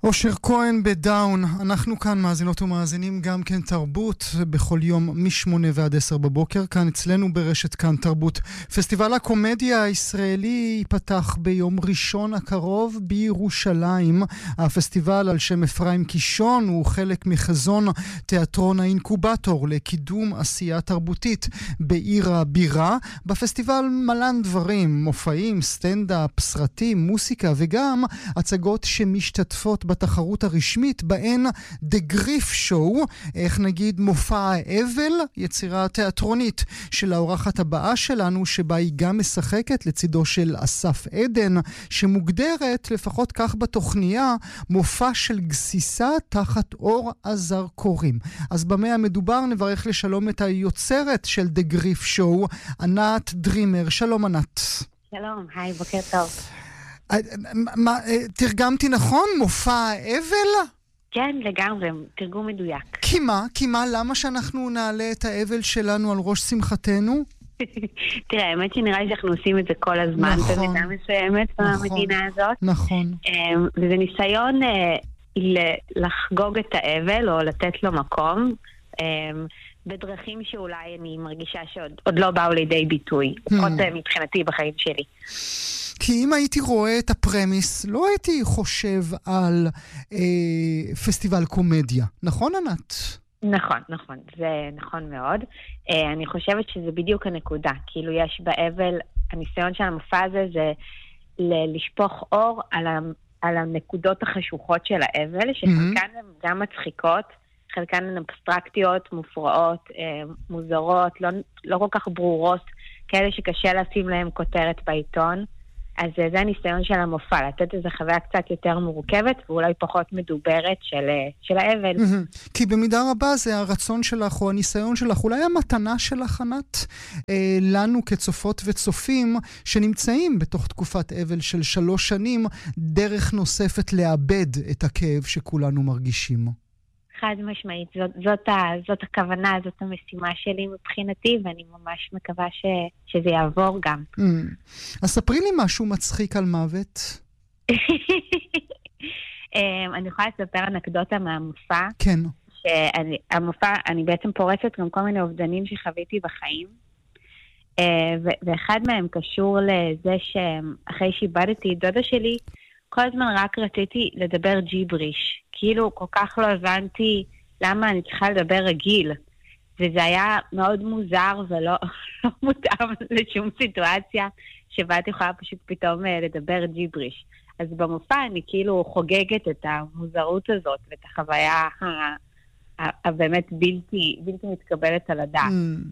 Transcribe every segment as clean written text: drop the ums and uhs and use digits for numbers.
אושר כהן בדאון, אנחנו כאן מאזינות ומאזינים גם כן תרבות בכל יום מ-8 ועד 10 בבוקר, כאן אצלנו ברשת כאן תרבות. פסטיבל הקומדיה הישראלי ייפתח ביום ראשון הקרוב בירושלים. הפסטיבל על שם אפרים קישון הוא חלק מחזון תיאטרון האינקובטור לקידום עשייה תרבותית בעיר הבירה. בפסטיבל מלן דברים, מופעים, סטנדאפ, סרטים, מוסיקה וגם הצגות שמשתתפות בתחרות הרשמית, בהן The Grief Show, איך נגיד מופע האבל, יצירה תיאטרונית של האורחת הבאה שלנו, שבה היא גם משחקת לצידו של אסף עדן, שמוגדרת, לפחות כך בתוכניה, מופע של גסיסה תחת אור הזרקורים. אז במה המדובר נברך לשלום את היוצרת של The Grief Show, ענת דרימר. שלום ענת. שלום, היי, בוקר טוב. תרגמתי נכון? מופע האבל? כן, לגמרי, תרגום מדויק. כי מה? למה שאנחנו נעלה את האבל שלנו על ראש שמחתנו? תראה, האמת שנראה לי שאנחנו עושים את זה כל הזמן, במידה מסוימת במדינה הזאת. נכון. וזה ניסיון לחגוג את האבל או לתת לו מקום, בדרכים שאולי אני מרגישה שעוד לא באו לידי ביטוי, לפחות מבחינתי בחיים שלי. כי אם הייתי רואה את הפרמיס, לא הייתי חושב על פסטיבל קומדיה. נכון, ענת? נכון, זה נכון מאוד. אני חושבת שזה בדיוק הנקודה. כאילו יש באבל, הניסיון של המופע הזה זה לשפוך אור על הנקודות החשוכות של האבל, שחלקן הן גם מצחיקות, חלקן הן אבסטרקטיות, מופרעות, מוזרות, לא כל כך ברורות, כאלה שקשה לשים להם כותרת בעיתון. אז זה הניסיון של המופע, לתת איזו חוויה קצת יותר מורכבת, ואולי פחות מדוברת של האבל. כי במידה רבה זה הרצון שלך, או הניסיון שלך, אולי המתנה שלך, ענת, לנו כצופות וצופים, שנמצאים בתוך תקופת אבל של 3 שנים, דרך נוספת לאבד את הכאב שכולנו מרגישים. חד משמעית, זאת הכוונה, זאת המשימה שלי מבחינתי, ואני ממש מקווה שזה יעבור גם. אז ספרי לי משהו מצחיק על מוות. אני יכולה לספר אנקדוטה מהמופע. כן. שהמופע, אני בעצם פורצת גם כל מיני אובדנים שחוויתי בחיים, ואחד מהם קשור לזה שאחרי שאיבדתי את דודה שלי, כל הזמן רק רציתי לדבר ג'יבריש. כאילו כל כך לא הבנתי למה אני צריכה לדבר רגיל. וזה היה מאוד מוזר ולא מותאם לשום סיטואציה שבה את יכולה פשוט פתאום לדבר ג'יבריש. אז במופע אני כאילו חוגגת את המוזרות הזאת ואת החוויה הבאמת בלתי מתקבלת על הדעת.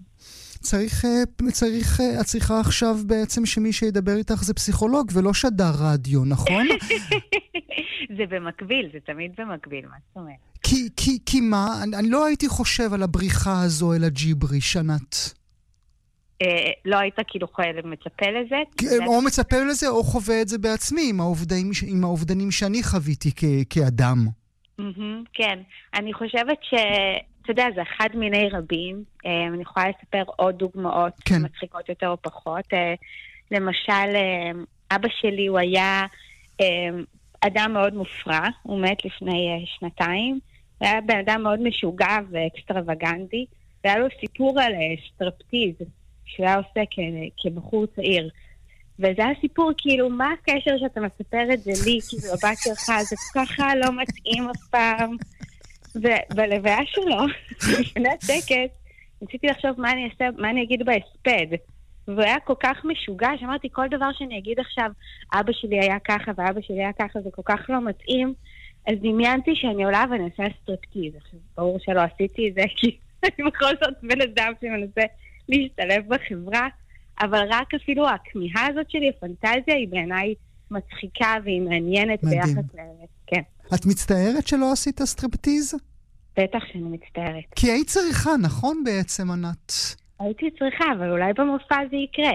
את צריכה עכשיו בעצם שמי שידבר איתך זה פסיכולוג ולא שדר רדיו, נכון? זה במקביל, זה תמיד במקביל, מה זאת אומרת? כי מה? אני לא הייתי חושב על הבריחה הזו אל הג'יבריש, ענת. לא היית כאילו מצפה לזה? או מצפה לזה או חווה את זה בעצמי עם האובדנים שאני חוויתי כאדם. כן, אני חושבת אתה יודע, זה אחד מיני רבים. אני יכולה לספר עוד דוגמאות מצחיקות יותר או פחות. למשל, אבא שלי הוא היה אדם מאוד מופרע, הוא מת לפני 2 הוא היה בן אדם מאוד משוגע ואקסטרווגנטי, והיה לו סיפור על סטרפטיז, שהוא היה עושה כבחור צעיר. וזה היה סיפור, כאילו, מה הקשר שאתה מספר את זה לי, כאילו, הבת שלך, זה ככה לא מתאים אף פעם. ובלוויה שלו, לפני הטקס, ניסיתי לחשוב מה אני אגיד בהספד. והוא היה כל כך משוגע, שאמרתי, כל דבר שאני אגיד עכשיו, אבא שלי היה ככה ואבא שלי היה ככה, זה כל כך לא מתאים. אז דמיינתי שאני עולה ואני עושה סטרפטיז. עכשיו, ברור שלא עשיתי את זה, כי אני בכל זאת בן אדם שמנסה להשתלב בחברה, אבל רק אפילו הכמיהה הזאת שלי, הפנטזיה, היא בעיניי מצחיקה והיא מעניינת ביחס לאמת. כן. את מצטערת שלא עשית סטרפטיז? בטח שאני מצטערת. כי היית צריכה, נכון בעצם, ענת? הייתי צריכה, אבל אולי במופע זה יקרה.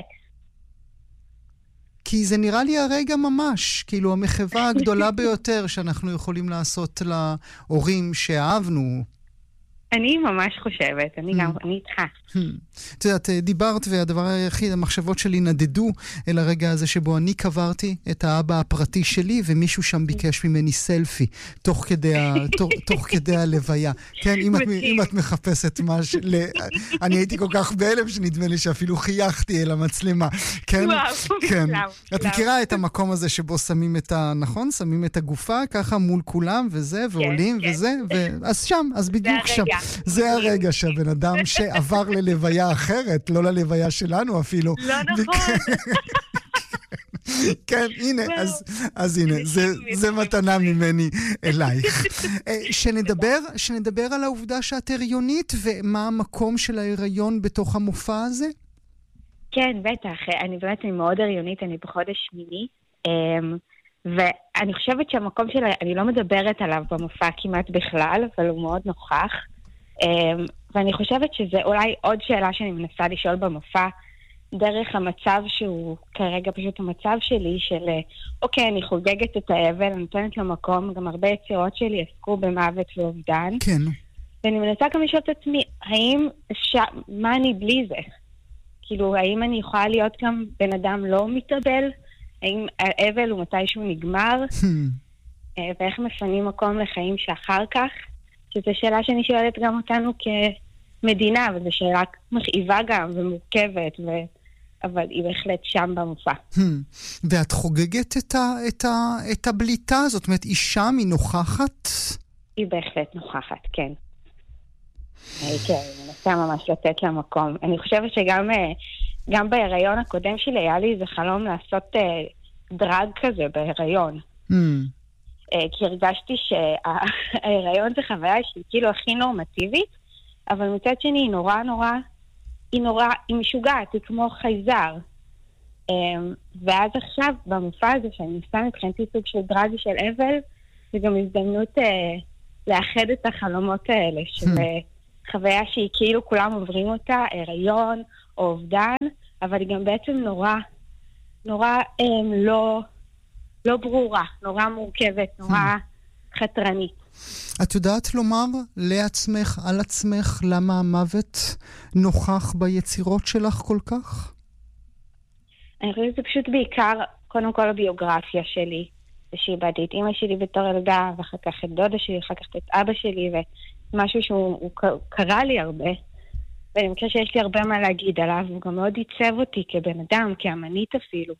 כי זה נראה לי הרגע ממש, כאילו המחווה הגדולה ביותר שאנחנו יכולים לעשות להורים שאהבנו אני ממש חושבת, אני איתך. את יודעת, דיברת והדבר היחיד, המחשבות שלי נדדו אל הרגע הזה שבו אני קברתי את האבא הפרטי שלי, ומישהו שם ביקש ממני סלפי, תוך כדי הלוויה. כן, אם את מחפשת משהו, אני הייתי כל כך בהלם שנדמה לי שאפילו חייכתי אל המצלמה. כן, כן. את מכירה את המקום הזה שבו שמים נכון? שמים את הגופה ככה מול כולם וזה, ועולים וזה, אז שם, אז בדיוק שם. זה הרגע שהבן אדם שעבר ללוויה אחרת, לא ללוויה שלנו אפילו. לא נכון. כן, הנה, אז הנה, זה מתנה ממני אלייך. שנדבר על העובדה שאת הריונית, ומה המקום של ההיריון בתוך המופע הזה? כן, בטח. אני מאוד הריונית, אני בחודש שמיני. ואני חושבת שהמקום שלה, אני לא מדברת עליו במופע כמעט בכלל, אבל הוא מאוד נוכח. ואני חושבת שזה אולי עוד שאלה שאני מנסה לשאול במופע, דרך המצב שהוא כרגע פשוט המצב שלי, של אוקיי, אני חוגגת את האבל, אני נותנת לו מקום, גם הרבה יצירות שלי עסקו במוות ואובדן. כן. ואני מנסה גם לשאול את עצמי, מה אני בלי זה? כאילו, האם אני יכולה להיות גם בן אדם לא מתאבל? האם האבל הוא מתישהו נגמר? ואיך מפנים מקום לחיים שאחר כך? שזו שאלה שאני שואלת גם אותנו כמדינה, וזו שאלה מכאיבה גם ומורכבת, אבל היא בהחלט שם במופע. ואת חוגגת את הבליטה הזאת? זאת אומרת, היא שם, היא נוכחת? היא בהחלט נוכחת, כן. כן, אני מנסה ממש לתת לה מקום. אני חושבת שגם בהיריון הקודם שלי היה לי איזה חלום לעשות דרג כזה בהיריון. כי הרגשתי שההיריון זה חוויה שהיא כאילו הכי נורמטיבית, אבל מצד שני היא משוגעת, היא כמו חייזר. ואז עכשיו, במופע הזה, שאני ניסה מבחינתי סוג של דרג של אבל, זה גם הזדמנות לאחד את החלומות האלה, של חוויה שהיא כאילו כולם עוברים אותה, הריון או אובדן, אבל היא גם בעצם נורא לא ברורה, נורא מורכבת, נורא חתרנית. את יודעת לומר לעצמך, על עצמך, למה המוות נוכח ביצירות שלך כל כך? אני חושבת שזה פשוט בעיקר, קודם כל הביוגרפיה שלי, שאיבדתי את אמא שלי בתור ילדה, ואחר כך את דודה שלי, אחר כך את אבא שלי, ומשהו שהוא קרה לי הרבה, ואני חושבת שיש לי הרבה מה להגיד עליו, הוא גם מאוד ייצב אותי כבן אדם, כאמנית אפילו.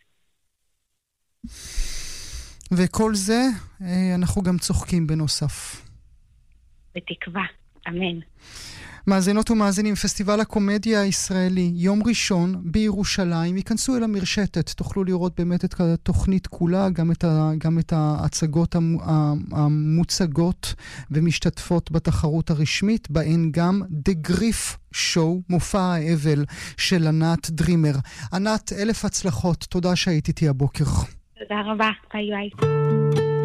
וכל זה, אנחנו גם צוחקים בנוסף. בתקווה, אמן. מאזינות ומאזינים, פסטיבל הקומדיה הישראלי, יום ראשון בירושלים, ייכנסו אל המרשתת, תוכלו לראות באמת את התוכנית כולה, גם את ההצגות המוצגות ומשתתפות בתחרות הרשמית, בהן גם The Grief Show, מופע האבל של ענת דרימר. ענת, 1000 הצלחות, תודה שהיית איתי הבוקר. תודה רבה, ביי ביי.